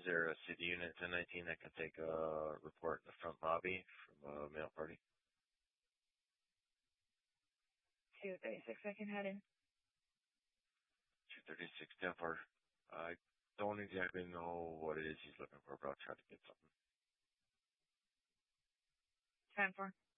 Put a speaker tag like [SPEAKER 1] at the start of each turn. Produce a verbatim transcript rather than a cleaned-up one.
[SPEAKER 1] Is there a city unit ten nineteen that can take a report in the front lobby from a mail party?
[SPEAKER 2] two thirty-six, I can head in.
[SPEAKER 1] two thirty-six, ten four. I don't exactly know what it is he's looking for, but I'll try to get something.
[SPEAKER 2] ten four.